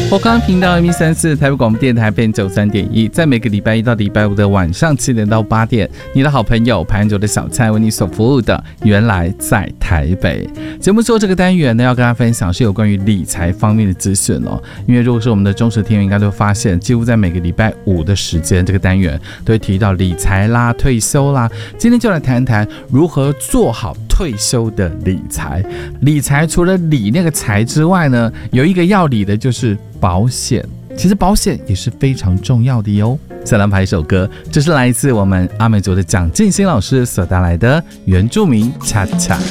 我刚频道 M34 台北广播电台FM 93.1，在每个礼拜一到礼拜五的晚上7点到8点，你的好朋友排球的小菜为你所服务的，原来在台北。节目做这个单元呢，要跟大家分享是有关于理财方面的资讯哦。因为如果是我们的忠实听众，应该都发现，几乎在每个礼拜五的时间，这个单元都会提到理财啦、退休啦。今天就来谈谈如何做好退休的理财。理财除了理那个财之外呢，有一个要理的就是保险。其实保险也是非常重要的哟。再来排一首歌，这是来自我们阿美族的蒋劲新老师所带来的原住民恰恰。